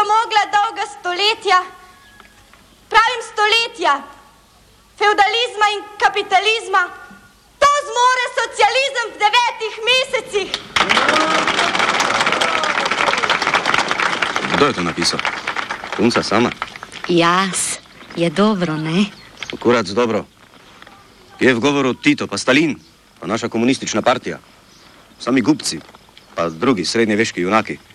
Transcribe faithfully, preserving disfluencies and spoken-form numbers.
mogla dolga stoletja, pravim stoletja, feudalizma in kapitalizma, to zmore socializem v devetih mesecih. Kdo je to napisal? Punca sama? Jaz. Je dobro, ne? Kurac dobro. Je v govoru Tito, pa Stalin, pa naša komunistična partija. Sami gubci, pa drugi srednjeveški junaki.